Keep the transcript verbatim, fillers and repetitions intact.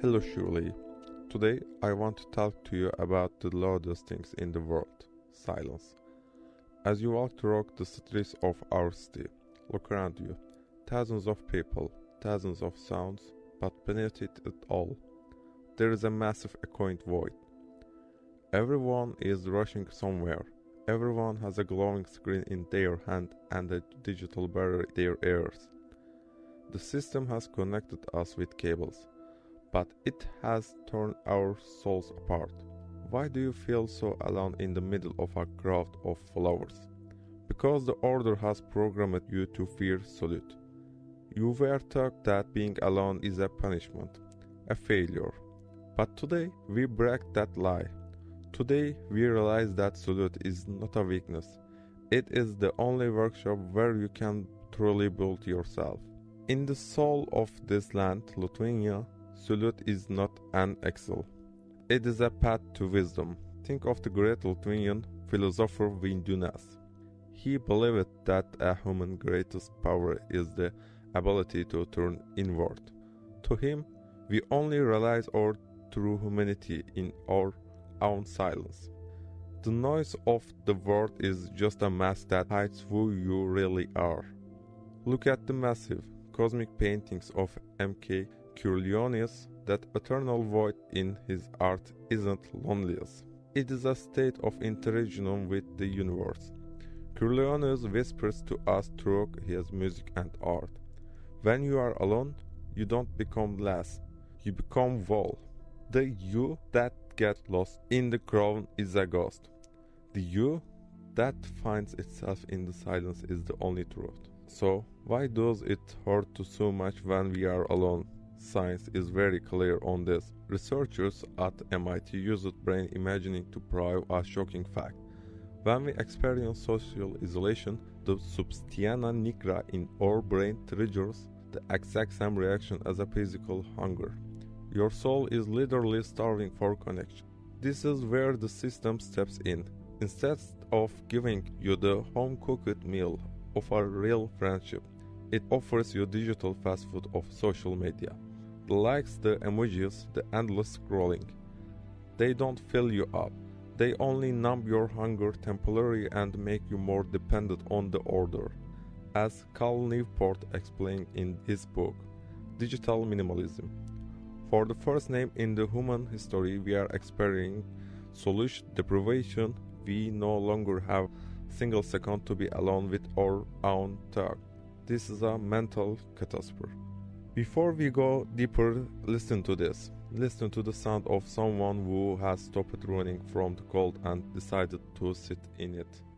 Hello Shirley. Today I want to talk to you about the loudest things in the world, silence. As you walk through the streets of our city, look around you. Thousands of people, thousands of sounds, but beneath it all, there is a massive echoing void. Everyone is rushing somewhere. Everyone has a glowing screen in their hand and a digital barrier in their ears. The system has connected us with cables, but it has torn our souls apart. Why do you feel so alone in the middle of a crowd of flowers? Because the order has programmed you to fear solitude. You were taught that being alone is a punishment, a failure. But today we break that lie. Today we realize that solitude is not a weakness. It is the only workshop where you can truly build yourself. In the soul of this land, Lithuania, solitude is not an exile. It is a path to wisdom. Think of the great Lithuanian philosopher Vydūnas. He believed that a human's greatest power is the ability to turn inward. To him, we only realize our true humanity in our own silence. The noise of the world is just a mask that hides who you really are. Look at the massive, cosmic paintings of M K Kurlionius. That eternal void in his art isn't loneliness. It is a state of interaction with the universe. Kurlionius whispers to us through his music and art. When you are alone, you don't become less, you become whole. The you that gets lost in the crowd is a ghost. The you that finds itself in the silence is the only truth. So, why does it hurt to so much when we are alone? Science is very clear on this. Researchers at M I T used brain imaging to prove a shocking fact. When we experience social isolation, the substantia nigra in our brain triggers the exact same reaction as a physical hunger. Your soul is literally starving for connection. This is where the system steps in. Instead of giving you the home-cooked meal of a real friendship, it offers you digital fast food of social media. The likes, the emojis, the endless scrolling. They don't fill you up. They only numb your hunger temporarily and make you more dependent on the order. As Cal Newport explained in his book, Digital Minimalism. For the first time in the human history, we are experiencing solution deprivation. We no longer have a single second to be alone with our own thought. This is a mental catastrophe. Before we go deeper, listen to this. Listen to the sound of someone who has stopped running from the cold and decided to sit in it.